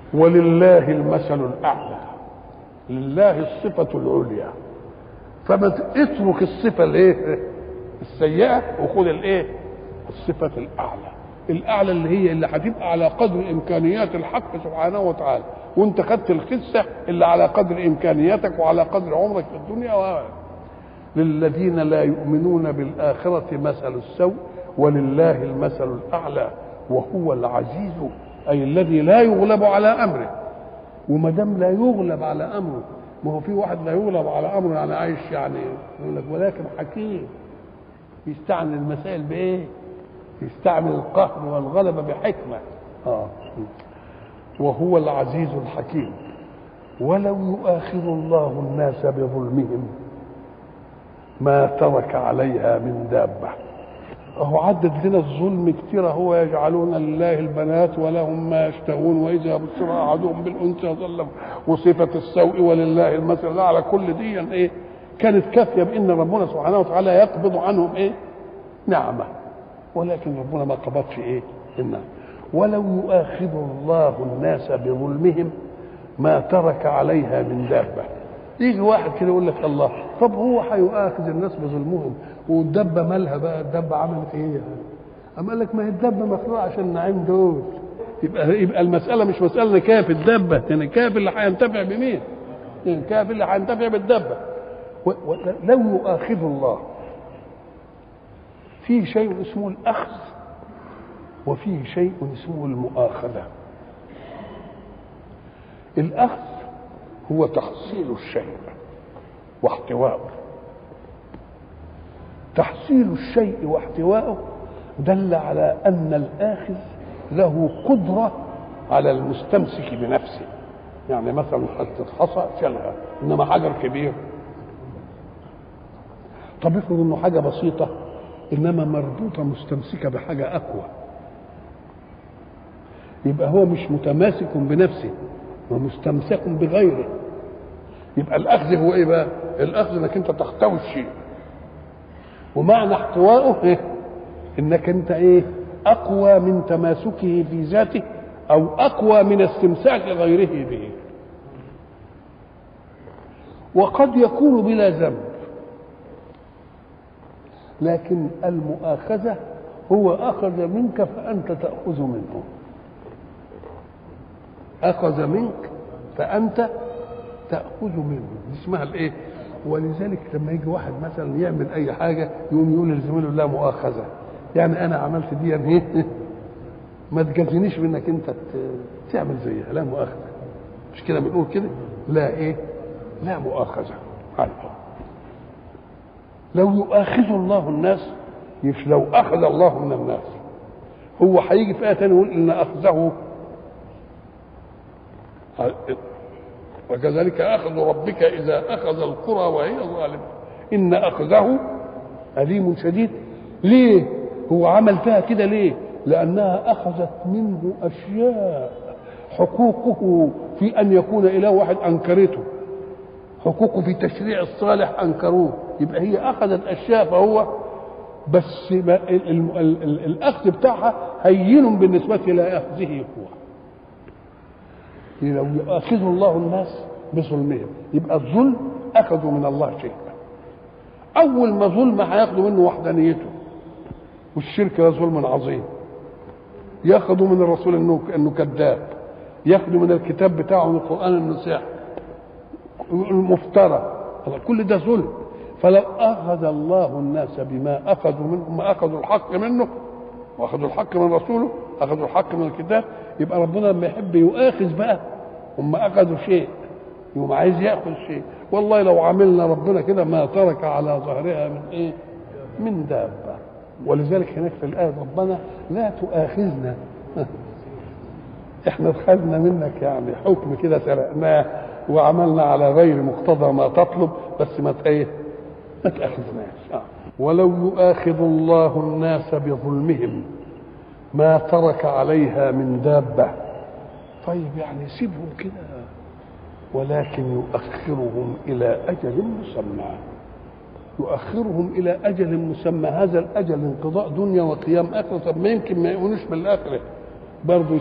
ولله المثل الأعلى، لله الصفة العليا. فما اترك الصفة الايه السيئة وخذ الايه الصفة الأعلى. الأعلى اللي هتبقى على قدر إمكانيات الحق سبحانه وتعالى، وانت خدت الخسة اللي على قدر إمكانياتك وعلى قدر عمرك في الدنيا. للذين لا يؤمنون بالآخرة مثل السوء ولله المثل الأعلى وهو العزيز، أي الذي لا يغلب على أمره. وما دام لا يغلب على أمره، ما هو في واحد لا يغلب على أمره يعني عايش يعني يقول لك ولكن حكيم يستعمل المسائل بإيه؟ يستعمل القهر والغلبة بحكمة. وهو العزيز الحكيم. ولو يؤاخذ الله الناس بظلمهم ما ترك عليها من دابة. هو عدد لنا الظلم كتير، هو يجعلون لله البنات ولهم ما يشتهون وإذا بشر أحدهم بالأنثى ظل، وصفة السوء ولله المثل الأعلى. على كل دي إيه كانت كافية بأن ربنا سبحانه وتعالى يقبض عنهم إيه نعمة، ولكن ربنا ما قبضش إيه النعمة. ولو يؤاخذ الله الناس بظلمهم ما ترك عليها من دابة. يجي واحد كده يقول لك الله، طب هو هيؤاخذ الناس بظلمهم والدبه مالها بقى؟ الدبه عملت ايه؟ اما قال لك ما هي الدبه مخلوقه عشان النعيم دول. يبقى المساله مش مساله كاف الدبه، يعني كاف اللي هينتفع بمين؟ يعني كاف اللي هينتفع بالدبه. لو يؤاخذ الله، في شيء اسمه الاخذ وفيه شيء اسمه المؤاخذه. الاخذ هو تحصيل الشيء واحتواؤه. تحصيل الشيء واحتواؤه دل على أن الآخذ له قدرة على المستمسك بنفسه. يعني مثلا حتة حصى شالها، إنما حجر كبير. طب افرض إنه حاجة بسيطة إنما مربوطة مستمسكة بحاجة أقوى، يبقى هو مش متماسك بنفسه ومستمسك بغيره. يبقى الأخذ هو إيه بقى؟ الأخذ إنك أنت تحتوي الشيء، ومعنى احتوائه إيه؟ إنك أنت إيه؟ أقوى من تماسكه في ذاته أو أقوى من استمساك غيره به. وقد يكون بلا ذنب، لكن المؤاخذة هو أخذ منك فأنت تأخذ منه. أخذ منك فأنت تأخذ منه، دي اسمها الإيه؟ ولذلك لما يجي واحد مثلا يعمل أي حاجة يقوم يقول لزميله لا مؤاخذة، يعني أنا عملت دي إيه؟ ما تجازينيش بأنك أنت تعمل زيها، لا مؤاخذة. مش كده بنقول كده؟ لا إيه؟ لا مؤاخذة. لو يؤاخذ الله الناس، مش لو أخذ الله من الناس. هو هيجي في آية تانية يقول إن أخذه وكذلك أخذ ربك إذا أخذ القرى وهي ظالمة إن أخذه أليم شديد. ليه هو عمل فيها كده؟ ليه؟ لأنها أخذت منه أشياء حقوقه في أن يكون إله واحد أنكرته، حقوقه في تشريع الصالح أنكروه. يبقى هي أخذت أشياء، فهو بس الأخذ بتاعها هين بالنسبة إلى أخذه هو. لو يؤاخذ الله الناس بظلمهم، يبقى الظلم أخذوا من الله شيئا. أول ما ظلم هياخدوا منه وحدانيته، والشرك ده ظلم عظيم. ياخدوا من الرسول إنه كذاب، ياخدوا من الكتاب بتاعه من القرآن إنه ساحر، المفترى، كل ده ظلم. فلو أخذ الله الناس بما أخذوا منه، ما أخذوا الحق منه وأخذوا الحق من رسوله، أخذوا الحق من الكتاب، يبقى ربنا لما يحب يؤاخذ بقى هم أخذوا شيء يوم عايز يأخذ شيء. والله لو عملنا ربنا كده ما ترك على ظهرها من إيه؟ من دابة. ولذلك هناك في الآية ربنا لا تؤاخذنا احنا خدنا منك يعني حكم كده سرقناه وعملنا على غير مقتضى ما تطلب، بس ما تأخذناش. ولو يؤاخذ الله الناس بظلمهم ما ترك عليها من دابة. طيب يعني سيبهم كده، ولكن يؤخرهم إلى أجل مسمى. يؤخرهم إلى أجل مسمى، هذا الأجل انقضاء دنيا وقيام آخرة. طب ما يمكن ما يؤمنوش بالآخرة برضه